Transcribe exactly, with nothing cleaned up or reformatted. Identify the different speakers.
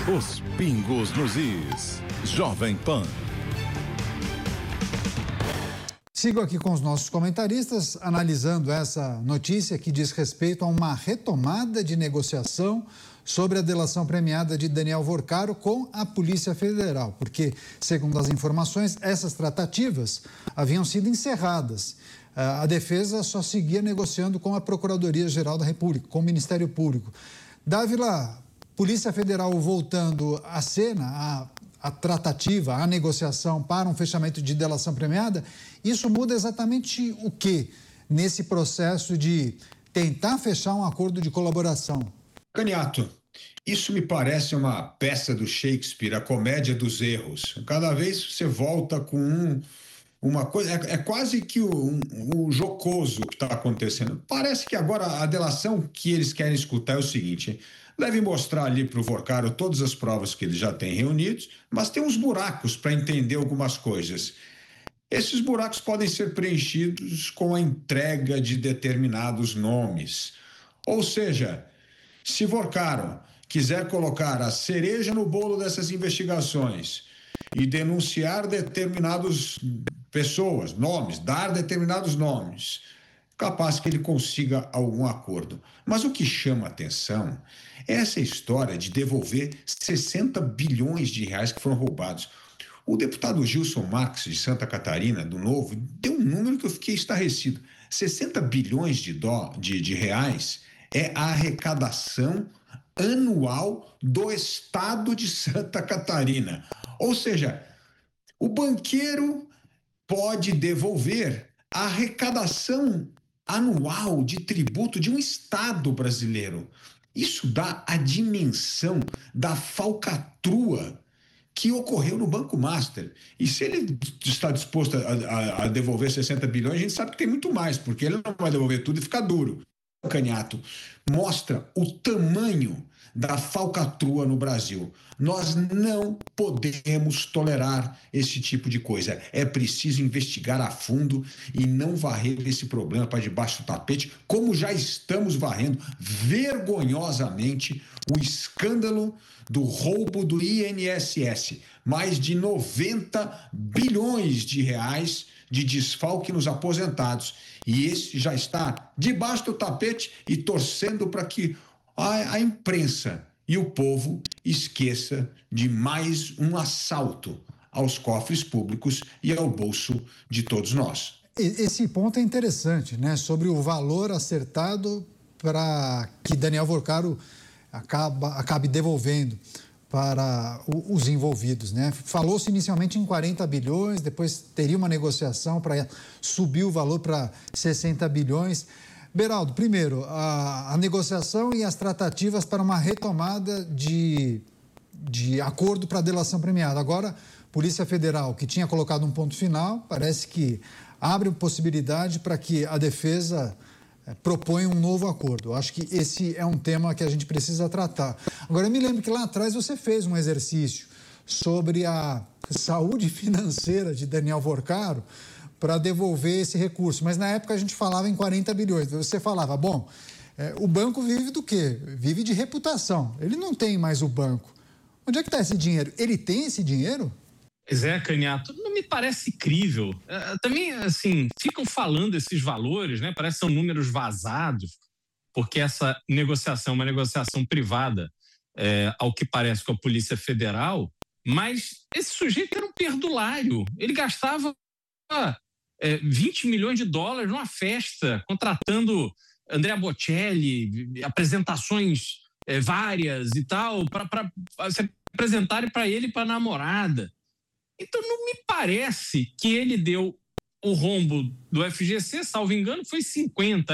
Speaker 1: Os pingos nos is. Jovem Pan.
Speaker 2: Sigo aqui com os nossos comentaristas, analisando essa notícia que diz respeito a uma retomada de negociação sobre a delação premiada de Daniel Vorcaro com a Polícia Federal, porque, segundo as informações, essas tratativas haviam sido encerradas. A defesa só seguia negociando com a Procuradoria-Geral da República, com o Ministério Público. Dávila, Polícia Federal voltando à cena, a, a tratativa, a negociação para um fechamento de delação premiada, isso muda exatamente o quê nesse processo de tentar fechar um acordo de colaboração?
Speaker 3: Caniato, isso me parece uma peça do Shakespeare, a comédia dos erros. Cada vez você volta com um, uma coisa, é, é quase que o, um, o jocoso que está acontecendo. Parece que agora a delação que eles querem escutar é o seguinte: deve mostrar ali para o Vorcaro todas as provas que ele já tem reunidos, mas tem uns buracos para entender algumas coisas. Esses buracos podem ser preenchidos com a entrega de determinados nomes. Ou seja, se Vorcaro quiser colocar a cereja no bolo dessas investigações e denunciar determinadas pessoas, nomes, dar determinados nomes, capaz que ele consiga algum acordo. Mas o que chama atenção é essa história de devolver sessenta bilhões de reais que foram roubados. O deputado Gilson Marques, de Santa Catarina, do Novo, deu um número que eu fiquei estarrecido. sessenta bilhões de, dó, de, de reais é a arrecadação anual do estado de Santa Catarina. Ou seja, o banqueiro pode devolver a arrecadação anual de tributo de um estado brasileiro. Isso dá a dimensão da falcatrua que ocorreu no Banco Master. E se ele está disposto a, a, a devolver sessenta bilhões, a gente sabe que tem muito mais, porque ele não vai devolver tudo e fica duro. O Caniato mostra o tamanho da falcatrua no Brasil. Nós não podemos tolerar esse tipo de coisa. É preciso investigar a fundo e não varrer esse problema para debaixo do tapete, como já estamos varrendo vergonhosamente o escândalo do roubo do I N S S. Mais de noventa bilhões de reais de desfalque nos aposentados. E esse já está debaixo do tapete e torcendo para que a, a imprensa e o povo esqueça de mais um assalto aos cofres públicos e ao bolso de todos nós.
Speaker 2: Esse ponto é interessante, né? Sobre o valor acertado para que Daniel Vorcaro acaba, acabe devolvendo para os envolvidos, né? Falou-se inicialmente em quarenta bilhões, depois teria uma negociação para subir o valor para sessenta bilhões. Beraldo, primeiro, a, a negociação e as tratativas para uma retomada de, de acordo para a delação premiada. Agora, Polícia Federal, que tinha colocado um ponto final, parece que abre possibilidade para que a defesa é, proponha um novo acordo. Eu acho que esse é um tema que a gente precisa tratar. Agora, eu me lembro que lá atrás você fez um exercício sobre a saúde financeira de Daniel Vorcaro para devolver esse recurso, mas na época a gente falava em quarenta bilhões. Você falava, bom, é, o banco vive do quê? Vive de reputação. Ele não tem mais o banco. Onde é que está esse dinheiro? Ele tem esse dinheiro?
Speaker 4: Pois é, Caniato, não me parece crível. Uh, também, assim, ficam falando esses valores, né? Parece que são números vazados, porque essa negociação é uma negociação privada, é, ao que parece, com a Polícia Federal, mas esse sujeito era um perdulário. Ele gastava é, vinte milhões de dólares numa festa, contratando Andrea Bocelli, apresentações é, várias e tal, para se apresentarem para ele e para a namorada. Então não me parece que ele deu o rombo do F G C, salvo engano, foi cinquenta.